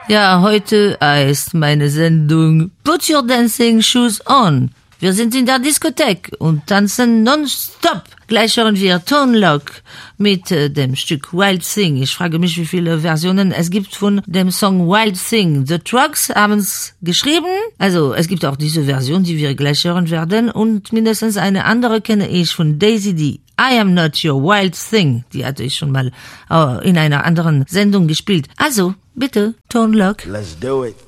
Ja, heute heißt meine Sendung Put Your Dancing Shoes On. Wir sind in der Diskothek und tanzen nonstop. Gleich hören wir Tone Loc mit dem Stück Wild Thing. Ich frage mich, wie viele Versionen es gibt von dem Song Wild Thing. The Trucks haben es geschrieben. Also es gibt auch diese Version, die wir gleich hören werden. Und mindestens eine andere kenne ich von Daisy D. I Am Not Your Wild Thing. Die hatte ich schon mal in einer anderen Sendung gespielt. Also, bitte, Tone Loc. Let's do it.